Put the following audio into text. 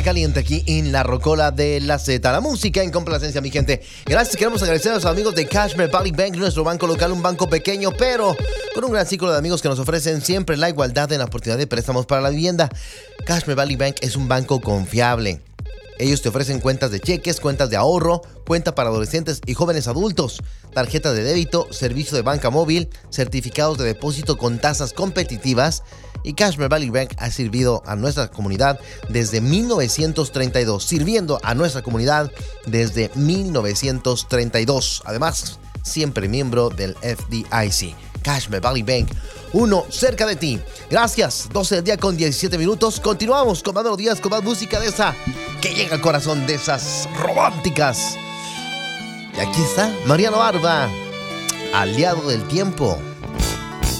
Caliente aquí en la Rocola de la Z. La música en complacencia, mi gente. Gracias, queremos agradecer a los amigos de Cashmere Valley Bank, nuestro banco local, un banco pequeño, pero con un gran círculo de amigos que nos ofrecen siempre la igualdad en la oportunidad de préstamos para la vivienda. Cashmere Valley Bank es un banco confiable. Ellos te ofrecen cuentas de cheques, cuentas de ahorro, cuenta para adolescentes y jóvenes adultos, tarjeta de débito, servicio de banca móvil, certificados de depósito con tasas competitivas. Y Cashmere Valley Bank ha servido a nuestra comunidad desde 1932, sirviendo a nuestra comunidad desde 1932. Además, siempre miembro del FDIC. Cashmere Valley Bank, uno cerca de ti. Gracias, 12 del día con 17 minutos. Continuamos con más melodías, con más música de esa que llega al corazón, de esas románticas. Y aquí está Mariano Barba, aliado del tiempo.